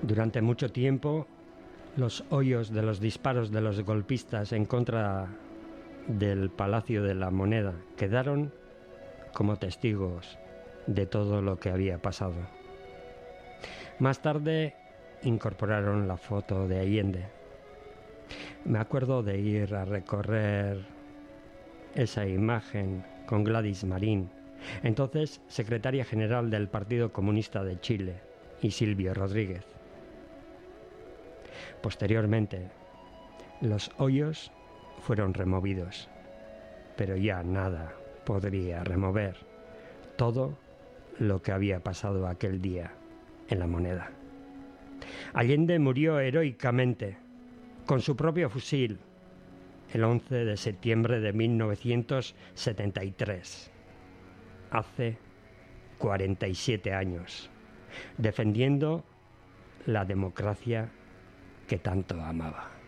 Durante mucho tiempo, los hoyos de los disparos de los golpistas en contra del Palacio de la Moneda quedaron como testigos de todo lo que había pasado. Más tarde incorporaron la foto de Allende. Me acuerdo de ir a recorrer esa imagen con Gladys Marín, entonces secretaria general del Partido Comunista de Chile, y Silvio Rodríguez. Posteriormente, los hoyos fueron removidos, pero ya nada podría remover todo lo que había pasado aquel día en la Moneda. Allende murió heroicamente con su propio fusil el 11 de septiembre de 1973, hace 47 años, defendiendo la democracia que tanto amaba.